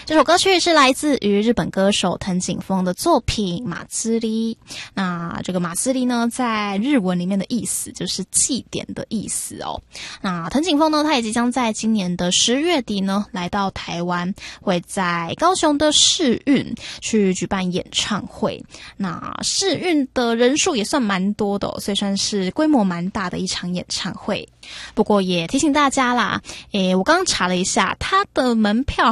这首歌曲是来自于日本歌手藤井风的作品《马兹利》。那这个马兹利呢，在日文里面的意思就是祭典的意思哦。那藤井风呢，他也即将在今年的10月底呢，来到台湾，会在高雄的世运去举办演唱会。那世运的人数也算蛮多的哦，所以算是规模蛮大的一场演唱会。不过也提醒大家啦，我刚刚查了一下，他的门票